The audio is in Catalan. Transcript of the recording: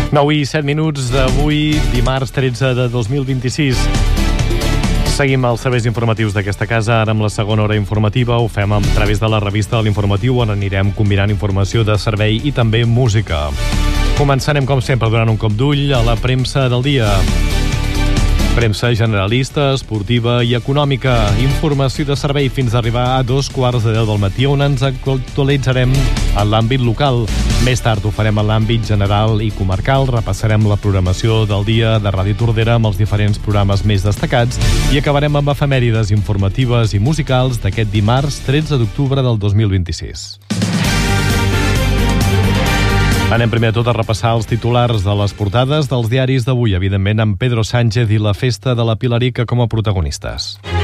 9:07 d'avui, dimarts 13 de 2026. Seguim els serveis informatius d'aquesta casa, ara amb la segona hora informativa. Ho fem a través de la revista de l'Informatiu, on anirem combinant informació de servei i també música. Començarem, com sempre, donant un cop d'ull a la premsa del dia. Premsa generalista, esportiva i econòmica. Informació de servei fins a arribar a 2:15 del matí, on ens actualitzarem en l'àmbit local. Més tard ho farem en l'àmbit general i comarcal. Repassarem la programació del dia de Ràdio Tordera amb els diferents programes més destacats i acabarem amb efemèrides informatives i musicals d'aquest dimarts 13 d'octubre del 2026. Anem primer de tot a repassar els titulars de les portades dels diaris d'avui, evidentment amb Pedro Sánchez i la festa de la Pilarica com a protagonistes.